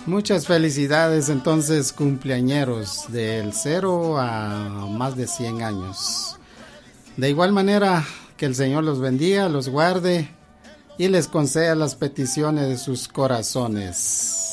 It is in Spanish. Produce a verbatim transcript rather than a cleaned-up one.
Muchas felicidades entonces, cumpleañeros, del cero a más de cien años. De igual manera, que el Señor los bendiga, los guarde y les conceda las peticiones de sus corazones.